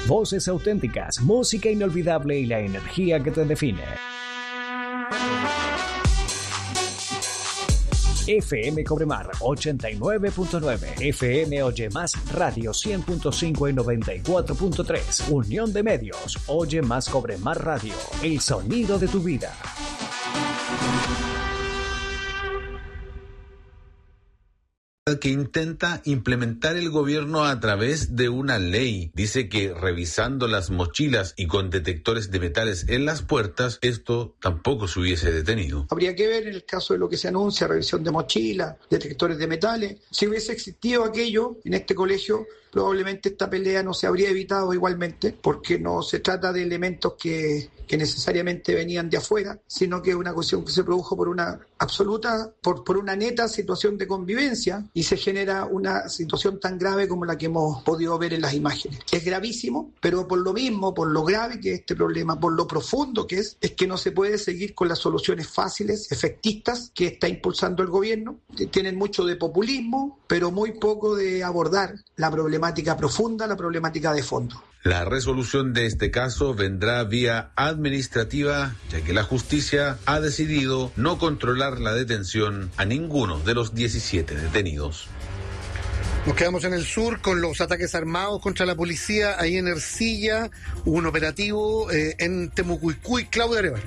Voces auténticas, música inolvidable y la energía que te define. FM Cobremar 89.9, FM Oye Más Radio 100.5 y 94.3, Unión de Medios, Oye Más Cobremar Radio, el sonido de tu vida. Que intenta implementar el gobierno a través de una ley. Dice que revisando las mochilas y con detectores de metales en las puertas, esto tampoco se hubiese detenido. Habría que ver en el caso de lo que se anuncia, revisión de mochilas, detectores de metales. Si hubiese existido aquello en este colegio, probablemente esta pelea no se habría evitado igualmente, porque no se trata de elementos que necesariamente venían de afuera, sino que es una cuestión que se produjo por una absoluta, por una neta situación de convivencia, y se genera una situación tan grave como la que hemos podido ver en las imágenes. Es gravísimo, pero por lo mismo, por lo grave que es este problema, por lo profundo que es que no se puede seguir con las soluciones fáciles, efectistas, que está impulsando el gobierno. Tienen mucho de populismo, pero muy poco de abordar la problemática profunda, la problemática de fondo. La resolución de este caso vendrá vía administrativa, ya que la justicia ha decidido no controlar la detención a ninguno de los 17 detenidos. Nos quedamos en el sur con los ataques armados contra la policía. Ahí en Ercilla hubo un operativo en Temucuicui. Claudia Arevalo.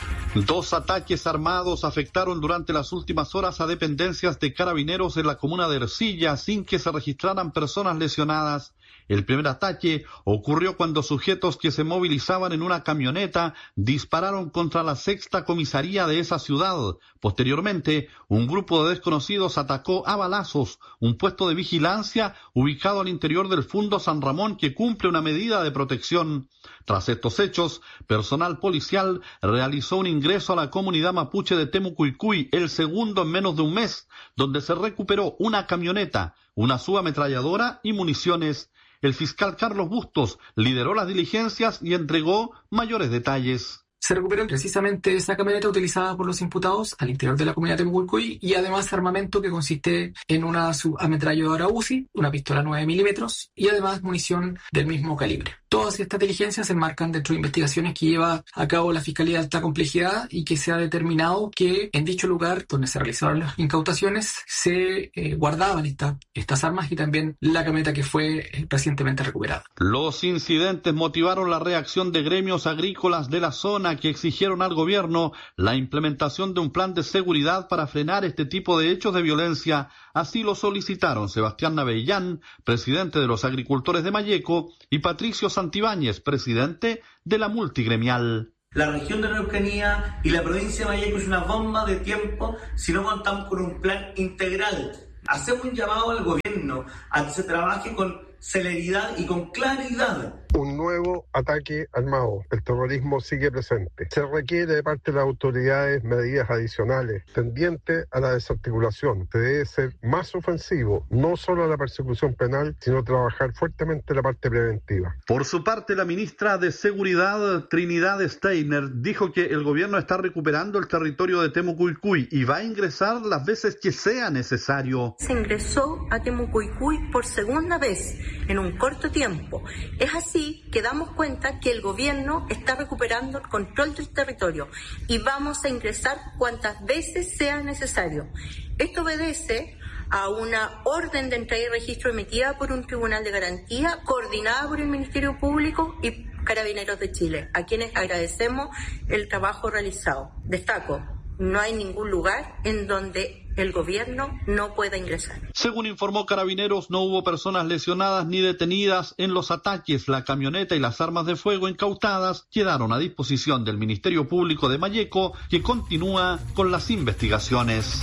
2 ataques armados afectaron durante las últimas horas a dependencias de carabineros en la comuna de Ercilla sin que se registraran personas lesionadas. El primer ataque ocurrió cuando sujetos que se movilizaban en una camioneta dispararon contra la 6ª comisaría de esa ciudad. Posteriormente, un grupo de desconocidos atacó a balazos un puesto de vigilancia ubicado al interior del Fundo San Ramón que cumple una medida de protección. Tras estos hechos, personal policial realizó un ingreso a la comunidad mapuche de Temucuicui, el segundo en menos de un mes, donde se recuperó una camioneta, una subametralladora y municiones. El fiscal Carlos Bustos lideró las diligencias y entregó mayores detalles. Se recuperó precisamente esa camioneta utilizada por los imputados al interior de la comunidad de Temucuicui y además armamento que consiste en una subametralladora UCI, una pistola 9 milímetros y además munición del mismo calibre. Todas estas diligencias se enmarcan dentro de investigaciones que lleva a cabo la Fiscalía de Alta Complejidad y que se ha determinado que en dicho lugar donde se realizaron las incautaciones se guardaban estas armas y también la camioneta que fue recientemente recuperada. Los incidentes motivaron la reacción de gremios agrícolas de la zona que exigieron al gobierno la implementación de un plan de seguridad para frenar este tipo de hechos de violencia. Así lo solicitaron Sebastián Navellán, presidente de los agricultores de Malleco, y Patricio Santibáñez, presidente de la multigremial. La región de la Araucanía y la provincia de Malleco es una bomba de tiempo si no contamos con un plan integral. Hacemos un llamado al gobierno a que se trabaje con celeridad y con claridad. Un nuevo ataque armado. El terrorismo sigue presente. Se requiere de parte de las autoridades medidas adicionales tendientes a la desarticulación. Se debe ser más ofensivo, no solo a la persecución penal, sino trabajar fuertemente la parte preventiva. Por su parte, la ministra de Seguridad, Trinidad Steiner, dijo que el gobierno está recuperando el territorio de Temucuicui y va a ingresar las veces que sea necesario. Se ingresó a Temucuicui por segunda vez en un corto tiempo. Es así que damos cuenta que el gobierno está recuperando el control del territorio y vamos a ingresar cuantas veces sea necesario. Esto obedece a una orden de entrada y registro emitida por un tribunal de garantía coordinada por el Ministerio Público y Carabineros de Chile, a quienes agradecemos el trabajo realizado. Destaco, no hay ningún lugar en donde el gobierno no pueda ingresar. Según informó Carabineros, no hubo personas lesionadas ni detenidas en los ataques. La camioneta y las armas de fuego incautadas quedaron a disposición del Ministerio Público de Malleco, que continúa con las investigaciones.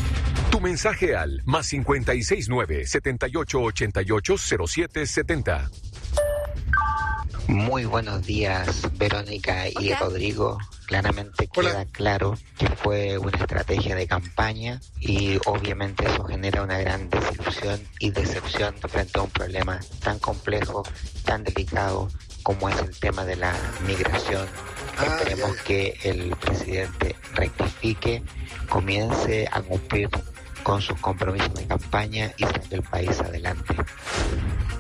Tu mensaje al +569 7888 0770. Muy buenos días, Verónica y Rodrigo. Claramente queda claro que fue una estrategia de campaña y obviamente eso genera una gran desilusión y decepción frente a un problema tan complejo, tan delicado como es el tema de la migración. Esperemos que el presidente rectifique, comience a cumplir con sus compromisos de campaña y saque el país adelante.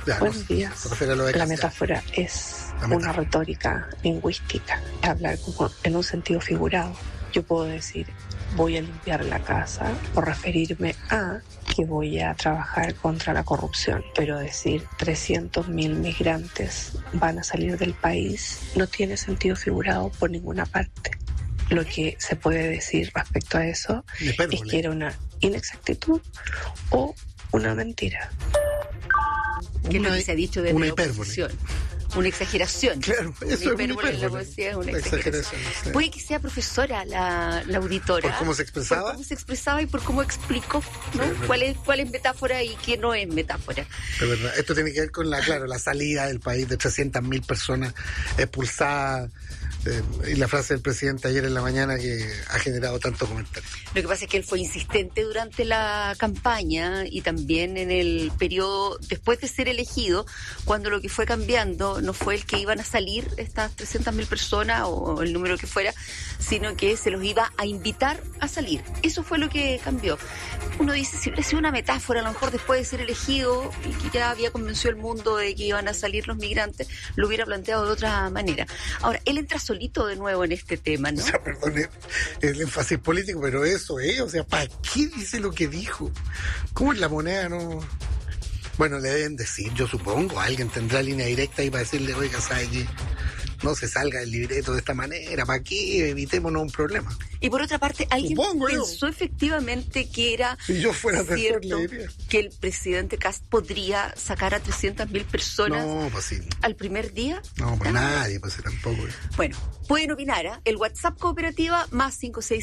Buenos días. La metáfora es una retórica lingüística, hablar como en un sentido figurado. Yo puedo decir, voy a limpiar la casa, o referirme a que voy a trabajar contra la corrupción, pero decir 300.000 migrantes van a salir del país no tiene sentido figurado por ninguna parte. Lo que se puede decir respecto a eso es que era una inexactitud o una mentira. ¿Qué es lo que se ha dicho desde la oposición? Una exageración. Claro, eso es una hipérbole. En la poesía es una exageración. Sí. Puede que sea profesora la auditora. ¿Por cómo se expresaba? Por cómo se expresaba y por cómo explicó, ¿no? ¿Cuál es metáfora y qué no es metáfora? De verdad, esto tiene que ver con la salida del país de 300.000 personas expulsadas. Y la frase del presidente ayer en la mañana que ha generado tanto comentario. Lo que pasa es que él fue insistente durante la campaña y también en el periodo después de ser elegido, cuando lo que fue cambiando no fue el que iban a salir estas 300.000 personas o el número que fuera, sino que se los iba a invitar a salir. Eso fue lo que cambió. Uno dice, si hubiera sido una metáfora, a lo mejor después de ser elegido y que ya había convencido al mundo de que iban a salir los migrantes, lo hubiera planteado de otra manera. Ahora, él entra solito de nuevo en este tema, ¿no? O sea, perdone el énfasis político, pero eso es, o sea, ¿para qué dice lo que dijo? ¿Cómo es la moneda, no? Bueno, le deben decir, yo supongo, alguien tendrá línea directa ahí para decirle, oiga, ¿sabe qué? No se salga del libreto de esta manera, ¿para qué? Evitémonos un problema. Y por otra parte, alguien pensó efectivamente que era si yo fuera cierto que el presidente Kast podría sacar a 300.000 personas al primer día. No, pues nadie, pues tampoco. Bueno, pueden opinar, ¿eh? El WhatsApp Cooperativa más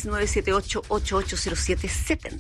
56978880770.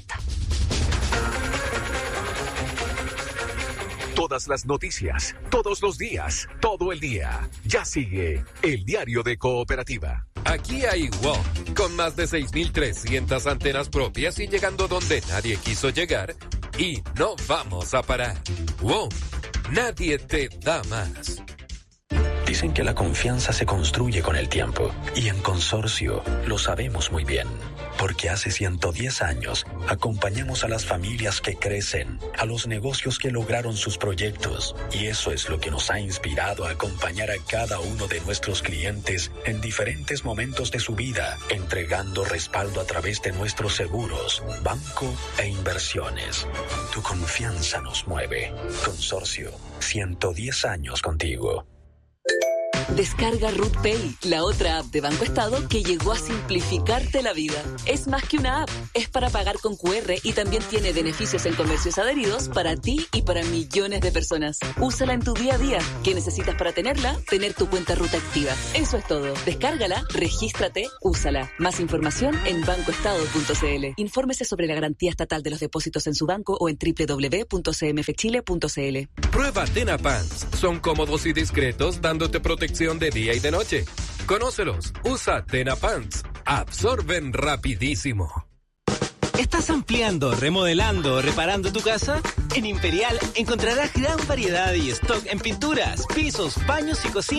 Todas las noticias, todos los días, todo el día. Ya sigue el Diario de Cooperativa. Aquí hay WOM, con más de 6.300 antenas propias y llegando donde nadie quiso llegar. Y no vamos a parar. WOM, nadie te da más. Dicen que la confianza se construye con el tiempo. Y en Consorcio lo sabemos muy bien. Porque hace 110 años acompañamos a las familias que crecen, a los negocios que lograron sus proyectos. Y eso es lo que nos ha inspirado a acompañar a cada uno de nuestros clientes en diferentes momentos de su vida, entregando respaldo a través de nuestros seguros, banco e inversiones. Tu confianza nos mueve. Consorcio, 110 años contigo. Descarga Root Pay, la otra app de Banco Estado que llegó a simplificarte la vida. Es más que una app, es para pagar con QR y también tiene beneficios en comercios adheridos para ti y para millones de personas. Úsala en tu día a día. ¿Qué necesitas para tenerla? Tener tu cuenta Ruta activa. Eso es todo. Descárgala, regístrate, úsala. Más información en bancoestado.cl. Infórmese sobre la garantía estatal de los depósitos en su banco o en www.cmfchile.cl. Prueba Tena Pants. Son cómodos y discretos, dándote protección de día y de noche. Conócelos. Usa Tena Pants. Absorben rapidísimo. ¿Estás ampliando, remodelando o reparando tu casa? En Imperial encontrarás gran variedad y stock en pinturas, pisos, baños y cocinas.